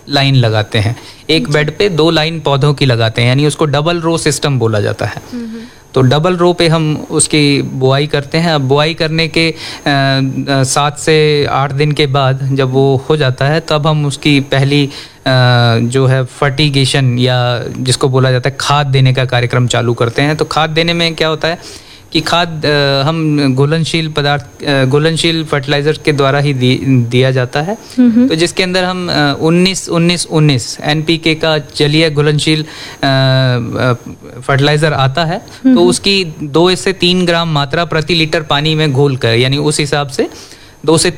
Line लगाते हैं, एक बेड पे 2 लाइन पौधों की लगाते हैं, यानी उसको डबल रो सिस्टम बोला जाता है। तो डबल रो पे हम उसकी बुआई करते हैं। अब बुआई करने के 7 से 8 दिन के बाद जब वो हो जाता है, तब हम उसकी पहली जो है फर्टिगेशन या जिसको बोला जाता है खाद देने का कार्यक्रम चालू करते हैं। तो खाद देने में क्या होता है कि खाद हम घुलनशील फर्टिलाइजर के द्वारा ही दिया जाता है। तो जिसके अंदर हम 19-19-19 NPK का जलीय घुलनशील फर्टिलाइजर आता है। तो उसकी 2 से 3 ग्राम मात्रा प्रति लीटर पानी में घोल कर, यानी उस हिसाब से 2 से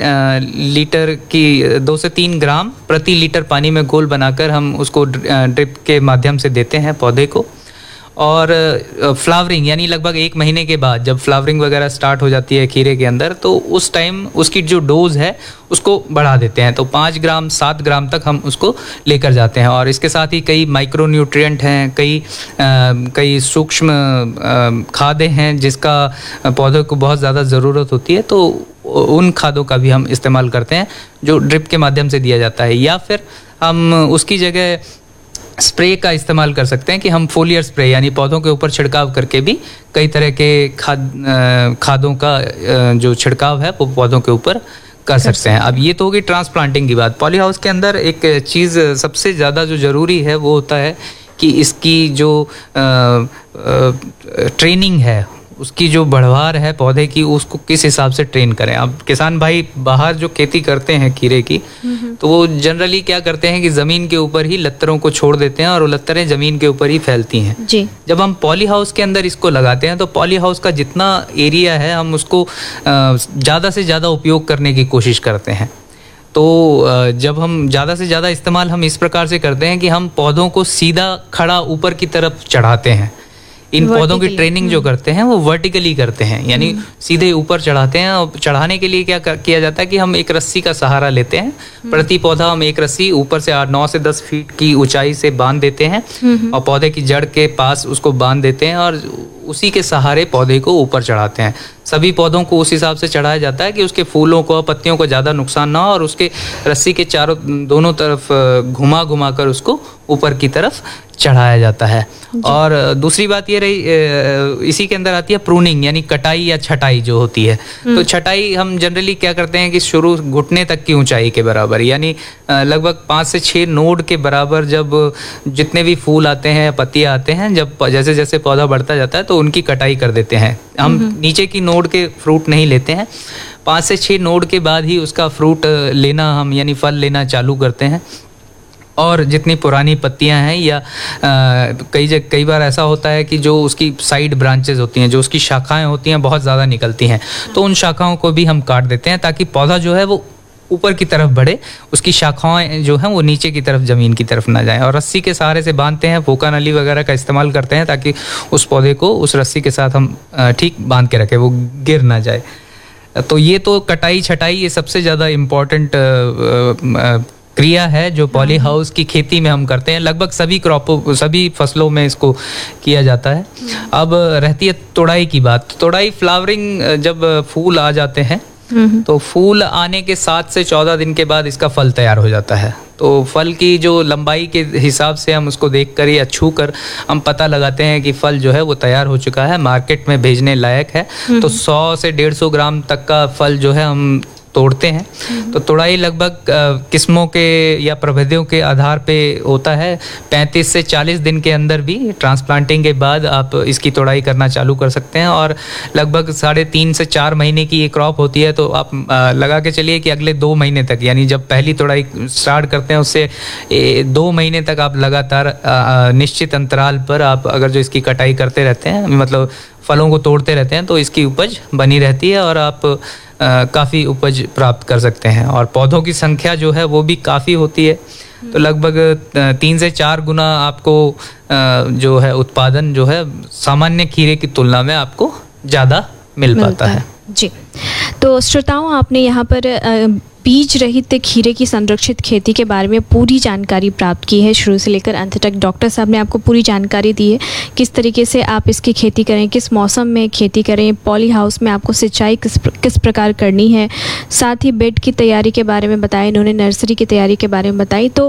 3 ग्राम प्रति लीटर पानी में घोल बनाकर हम उसको ड्रिप के माध्यम से देते हैं पौधे को। और फ्लावरिंग यानी लगभग 1 महीने के बाद जब फ्लावरिंग वगैरह स्टार्ट हो जाती है खीरे के अंदर, तो उस टाइम उसकी जो डोज है उसको बढ़ा देते हैं। तो 5 ग्राम 7 ग्राम तक हम उसको लेकर जाते हैं। और इसके साथ ही कई माइक्रो न्यूट्रिएंट हैं, कई सूक्ष्म खादें हैं जिसका पौधों को बहुत ज़्यादा ज़रूरत होती है। तो उन खादों का भी हम इस्तेमाल करते हैं जो ड्रिप के माध्यम से दिया जाता है। या फिर हम उसकी जगह स्प्रे का इस्तेमाल कर सकते हैं कि हम फोलियर स्प्रे यानी पौधों के ऊपर छिड़काव करके भी कई तरह के खादों का जो छिड़काव है वो पौधों के ऊपर कर सकते हैं। अब ये तो होगी ट्रांसप्लांटिंग की बात। पॉली हाउस के अंदर एक चीज़ सबसे ज़्यादा जो ज़रूरी है वो होता है कि इसकी जो ट्रेनिंग है, उसकी जो बढ़वार है पौधे की, उसको किस हिसाब से ट्रेन करें। अब किसान भाई बाहर जो खेती करते हैं खीरे की, तो वो जनरली क्या करते हैं कि ज़मीन के ऊपर ही लत्तरों को छोड़ देते हैं और वो लत्तरें ज़मीन के ऊपर ही फैलती हैं जी। जब हम पॉली हाउस के अंदर इसको लगाते हैं तो पॉली हाउस का जितना एरिया है हम उसको ज़्यादा से ज़्यादा उपयोग करने की कोशिश करते हैं। तो जब हम ज़्यादा से ज़्यादा इस्तेमाल हम इस प्रकार से करते हैं कि हम पौधों को सीधा खड़ा ऊपर की तरफ चढ़ाते हैं। इन पौधों की ट्रेनिंग जो करते हैं वो वर्टिकली करते हैं, यानी सीधे ऊपर चढ़ाते हैं। और चढ़ाने के लिए क्या किया जाता है कि हम एक रस्सी का सहारा लेते हैं। प्रति पौधा हम एक रस्सी ऊपर से 9 से 10 फीट की ऊंचाई से बांध देते हैं और पौधे की जड़ के पास उसको बांध देते हैं और उसी के सहारे पौधे को ऊपर चढ़ाते हैं। सभी पौधों को उस हिसाब से चढ़ाया जाता है कि उसके फूलों को, पत्तियों को ज़्यादा नुकसान ना हो और उसके रस्सी के दोनों तरफ घुमा कर उसको ऊपर की तरफ चढ़ाया जाता है। और दूसरी बात ये रही, इसी के अंदर आती है प्रूनिंग यानी कटाई या छटाई जो होती है। तो छटाई हम जनरली क्या करते हैं कि शुरू घुटने तक की ऊंचाई के बराबर यानी लगभग 5 से 6 नोड के बराबर जब जितने भी फूल आते हैं, पत्तियां आते हैं, जब जैसे जैसे पौधा बढ़ता जाता है तो उनकी कटाई कर देते हैं। हम नीचे की नोड के फ्रूट नहीं लेते हैं। 5 से 6 नोड के बाद ही उसका फ्रूट लेना हम यानी फल लेना चालू करते हैं। और जितनी पुरानी पत्तियां हैं या कई बार ऐसा होता है कि जो उसकी साइड ब्रांचेस होती हैं, जो उसकी शाखाएं होती हैं, बहुत ज़्यादा निकलती हैं, तो उन शाखाओं को भी हम काट देते हैं ताकि पौधा जो है वो ऊपर की तरफ बढ़े, उसकी शाखाएं जो हैं वो नीचे की तरफ ज़मीन की तरफ ना जाएं। और रस्सी के सहारे से बांधते हैं, फोका नली वगैरह का इस्तेमाल करते हैं ताकि उस पौधे को उस रस्सी के साथ हम ठीक बांध के रखें, वो गिर ना जाए। तो ये तो कटाई छटाई ये सबसे ज़्यादा इम्पॉर्टेंट क्रिया है जो पॉली हाउस की खेती में हम करते हैं। लगभग सभी फसलों में इसको किया जाता है। अब रहती है तोड़ाई की बात। तोड़ाई फ्लावरिंग जब फूल आ जाते हैं तो फूल आने के 7 से 14 दिन के बाद इसका फल तैयार हो जाता है। तो फल की जो लंबाई के हिसाब से हम उसको देख कर या छू कर हम पता लगाते हैं कि फल जो है वो तैयार हो चुका है, मार्केट में भेजने लायक है। तो 100 से 150 ग्राम तक का फल जो है हम तोड़ते हैं। तो तोड़ाई लगभग किस्मों के या प्रभेदों के आधार पे होता है। 35 से 40 दिन के अंदर भी ट्रांसप्लांटिंग के बाद आप इसकी तोड़ाई करना चालू कर सकते हैं। और लगभग 3.5 से 4 महीने की ये क्रॉप होती है। तो आप लगा के चलिए कि अगले 2 महीने तक, यानी जब पहली तोड़ाई स्टार्ट करते हैं उससे 2 महीने तक आप लगातार निश्चित अंतराल पर आप अगर जो इसकी कटाई करते रहते हैं, मतलब फलों को तोड़ते रहते हैं, तो इसकी उपज बनी रहती है और आप काफ़ी उपज प्राप्त कर सकते हैं। और पौधों की संख्या जो है वो भी काफ़ी होती है। तो लगभग 3 से 4 गुना आपको जो है उत्पादन जो है सामान्य खीरे की तुलना में आपको ज़्यादा मिल पाता है जी। तो श्रोताओं, आपने यहाँ पर बीज रहित खीरे की संरक्षित खेती के बारे में पूरी जानकारी प्राप्त की है। शुरू से लेकर अंत तक डॉक्टर साहब ने आपको पूरी जानकारी दी है किस तरीके से आप इसकी खेती करें, किस मौसम में खेती करें, पॉली हाउस में आपको सिंचाई किस प्रकार करनी है, साथ ही बेड की तैयारी के बारे में बताया इन्होंने, नर्सरी की तैयारी के बारे में बताई। तो